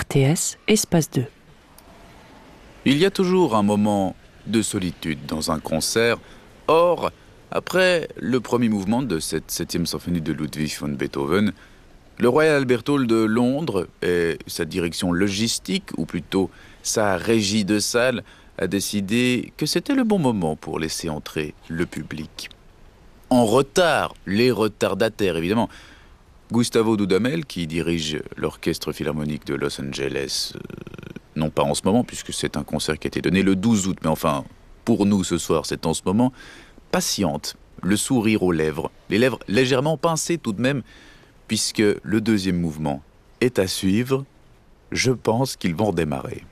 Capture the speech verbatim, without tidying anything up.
T S, espace deux. Il y a toujours un moment de solitude dans un concert. Or, après le premier mouvement de cette septième symphonie de Ludwig van Beethoven, le Royal Albert Hall de Londres et sa direction logistique, ou plutôt sa régie de salle, a décidé que c'était le bon moment pour laisser entrer le public. En retard, les retardataires évidemment. Gustavo Dudamel, qui dirige l'Orchestre Philharmonique de Los Angeles, euh, non pas en ce moment, puisque c'est un concert qui a été donné le douze août, mais enfin, pour nous ce soir, c'est en ce moment, patiente, le sourire aux lèvres, les lèvres légèrement pincées tout de même, puisque le deuxième mouvement est à suivre. Je pense qu'ils vont redémarrer.